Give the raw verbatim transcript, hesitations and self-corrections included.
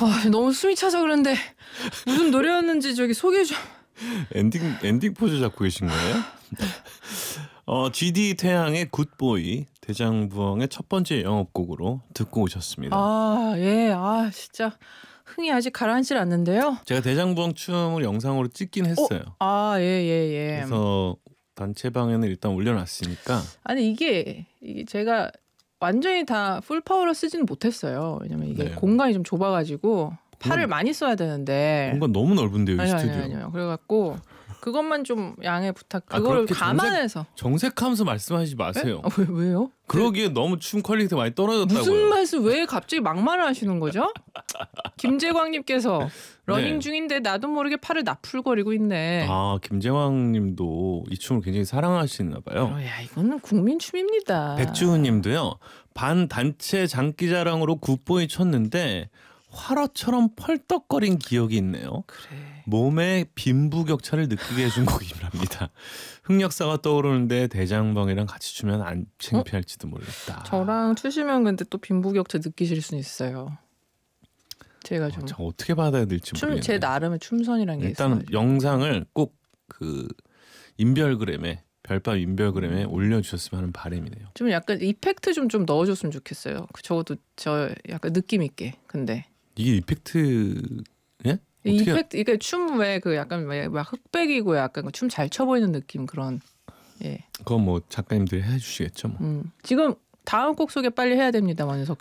아, 너무 숨이 차서 그런데 무슨 노래였는지 저기 소개 좀. 엔딩 엔딩 포즈 잡고 계신 거예요? 어, 지디 태양의 굿보이 대장부엉의 첫 번째 영업곡으로 듣고 오셨습니다. 아, 예, 아 진짜 흥이 아직 가라앉질 않는데요. 제가 대장부엉 춤을 영상으로 찍긴 했어요. 어? 아, 예, 예, 예. 그래서 단체방에는 일단 올려놨으니까. 아니 이게, 이게 제가 완전히 다 풀파워로 쓰지는 못했어요. 왜냐면 이게 네. 공간이 좀 좁아가지고 팔을 많이 써야 되는데. 공간 너무 넓은데요, 이 아니요, 스튜디오. 아니요, 아니요. 그래갖고 그것만 좀 양해 부탁. 아, 그거를 그렇게 감안해서. 정색, 정색하면서 말씀하시지 마세요. 아, 왜, 왜요? 그러기에 너무 춤 퀄리티 많이 떨어졌다고요. 무슨 말씀 왜 갑자기 막말을 하시는 거죠? 김재광님께서 러닝 네. 중인데 나도 모르게 팔을 나풀거리고 있네. 아, 김재왕님도 이 춤을 굉장히 사랑하시나 봐요. 어, 야, 이거는 국민 춤입니다. 백주은님도요. 반 단체 장기자랑으로 굿보이 쳤는데 화로처럼 펄떡거린 기억이 있네요. 그래. 몸에 빈부격차를 느끼게 해준 곡이랍니다. 흑역사가 떠오르는데 대장방이랑 같이 추면 안 창피할지도 모르겠다. 저랑 추시면 근데 또 빈부격차 느끼실 수 있어요. 제가 좀 어, 저 어떻게 받아야 될지 춤, 모르겠네요. 제 나름의 춤선이란 게 일단 있어요. 영상을 꼭 그 인별그램에 별밤 인별그램에 올려주셨으면 하는 바람이네요. 좀 약간 이펙트 좀 좀 넣어줬으면 좋겠어요. 그 적어도 저 약간 느낌 있게. 근데 이게 이펙트 예? 이 어떻게 이펙트 이게 춤 왜 그 약간 왜 막 흑백이고 약간 춤 잘 춰 보이는 느낌 그런. 예. 그건 뭐 작가님들이 해주시겠죠. 뭐. 음. 지금 다음 곡 소개 빨리 해야 됩니다, 원석